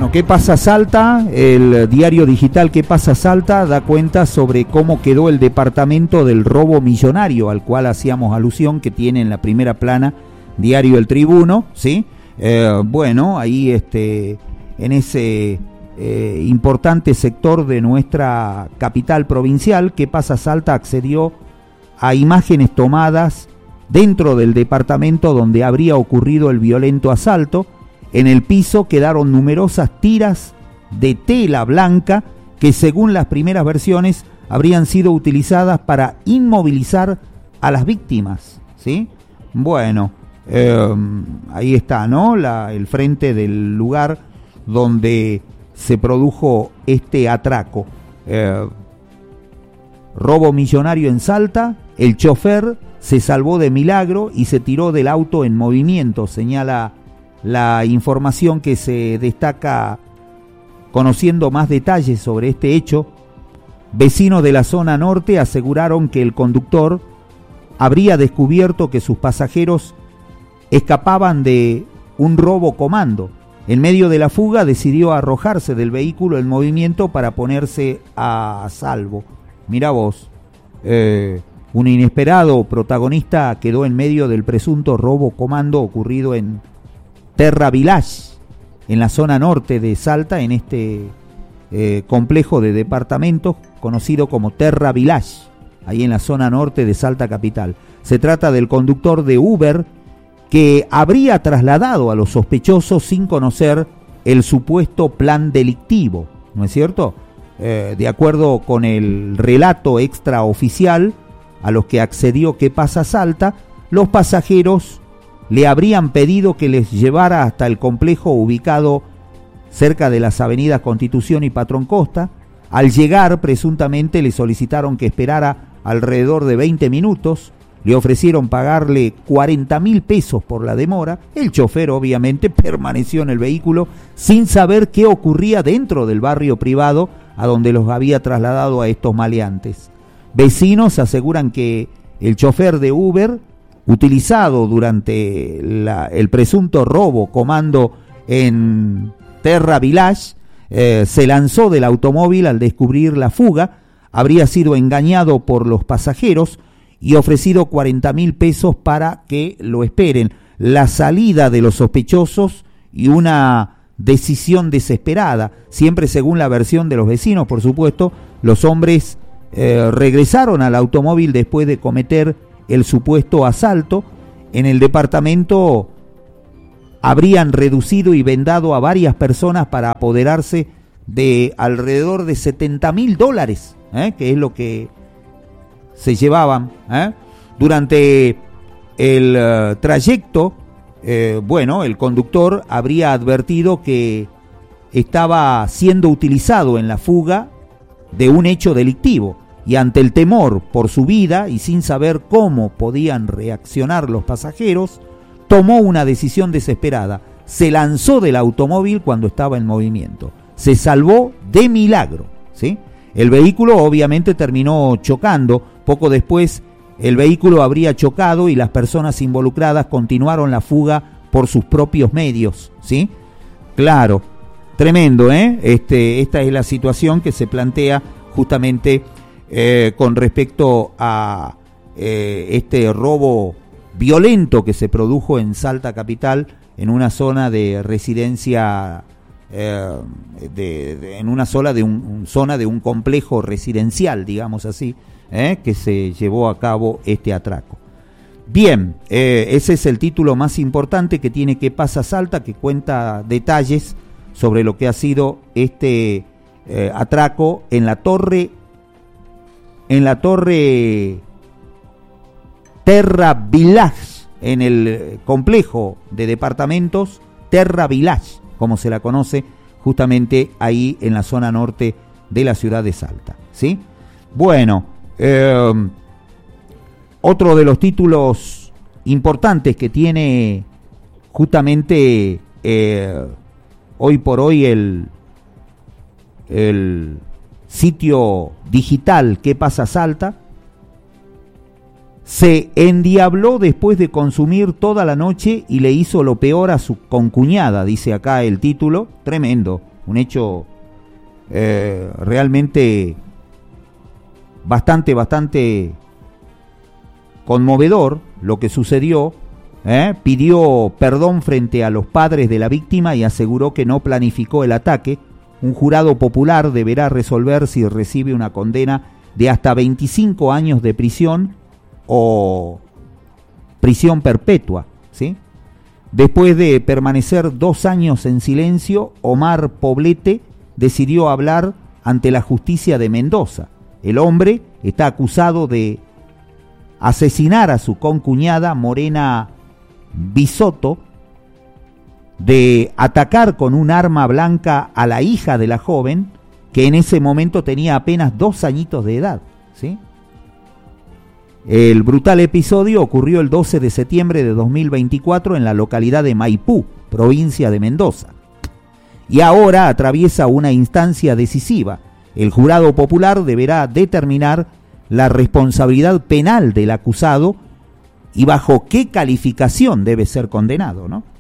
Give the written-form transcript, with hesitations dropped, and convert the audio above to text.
Bueno, ¿qué pasa Salta? El diario digital ¿Qué pasa Salta? Da cuenta sobre cómo quedó el departamento del robo millonario al cual hacíamos alusión, que tiene en la primera plana diario El Tribuno, ¿sí? Bueno, ahí en ese importante sector de nuestra capital provincial, ¿Qué pasa Salta? Accedió a imágenes tomadas dentro del departamento donde habría ocurrido el violento asalto. En el piso quedaron numerosas tiras de tela blanca que, según las primeras versiones, habrían sido utilizadas para inmovilizar a las víctimas, ¿sí? Bueno, ahí está, ¿no? El frente del lugar donde se produjo este atraco. Robo millonario en Salta, el chofer se salvó de milagro y se tiró del auto en movimiento, señala la información que se destaca. Conociendo más detalles sobre este hecho, vecinos de la zona norte aseguraron que el conductor habría descubierto que sus pasajeros escapaban de un robo comando. En medio de la fuga decidió arrojarse del vehículo en movimiento para ponerse a salvo. Mirá vos, un inesperado protagonista quedó en medio del presunto robo comando ocurrido en Terra Village, en la zona norte de Salta, en este complejo de departamentos conocido como Terra Village, ahí en la zona norte de Salta capital. Se trata del conductor de Uber que habría trasladado a los sospechosos sin conocer el supuesto plan delictivo, ¿no es cierto? De acuerdo con el relato extraoficial a los que accedió ¿Qué pasa Salta?, los pasajeros le habrían pedido que les llevara hasta el complejo ubicado cerca de las avenidas Constitución y Patrón Costa. Al llegar, presuntamente, le solicitaron que esperara alrededor de 20 minutos. Le ofrecieron pagarle 40.000 pesos por la demora. El chofer, obviamente, permaneció en el vehículo sin saber qué ocurría dentro del barrio privado a donde los había trasladado a estos maleantes. Vecinos aseguran que el chofer de Uber, utilizado durante el presunto robo comando en Terra Village, se lanzó del automóvil al descubrir la fuga, habría sido engañado por los pasajeros y ofrecido 40.000 pesos para que lo esperen. La salida de los sospechosos y una decisión desesperada, siempre según la versión de los vecinos, por supuesto. Los hombres regresaron al automóvil después de cometer el supuesto asalto. En el departamento habrían reducido y vendado a varias personas para apoderarse de alrededor de $70.000, que es lo que se llevaban. Durante el trayecto, el conductor habría advertido que estaba siendo utilizado en la fuga de un hecho delictivo, y ante el temor por su vida y sin saber cómo podían reaccionar los pasajeros, tomó una decisión desesperada. Se lanzó del automóvil cuando estaba en movimiento. Se salvó de milagro, ¿sí? El vehículo obviamente terminó chocando. Poco después el vehículo habría chocado y las personas involucradas continuaron la fuga por sus propios medios, ¿sí? Claro, tremendo, esta es la situación que se plantea justamente con respecto a este robo violento que se produjo en Salta capital, en una zona de residencia, en una zona de un complejo residencial, digamos así, que se llevó a cabo este atraco. Bien, ese es el título más importante que tiene ¿Qué pasa Salta?, que cuenta detalles sobre lo que ha sido este atraco en la torre Terra Village, en el complejo de departamentos Terra Village, como se la conoce, justamente ahí en la zona norte de la ciudad de Salta, ¿sí? Bueno, otro de los títulos importantes que tiene justamente hoy por hoy el sitio digital ¿Qué pasa Salta? Se endiabló después de consumir toda la noche y le hizo lo peor a su concuñada, dice acá el título. Tremendo, un hecho realmente bastante conmovedor lo que sucedió. Pidió perdón frente a los padres de la víctima y aseguró que no planificó el ataque. Un jurado popular deberá resolver si recibe una condena de hasta 25 años de prisión o prisión perpetua, ¿sí? Después de permanecer 2 años en silencio, Omar Poblete decidió hablar ante la justicia de Mendoza. El hombre está acusado de asesinar a su concuñada Morena Bisotto, de atacar con un arma blanca a la hija de la joven, que en ese momento tenía apenas 2 añitos de edad, ¿sí? El brutal episodio ocurrió el 12 de septiembre de 2024 en la localidad de Maipú, provincia de Mendoza. Y ahora atraviesa una instancia decisiva. El jurado popular deberá determinar la responsabilidad penal del acusado y bajo qué calificación debe ser condenado, ¿no?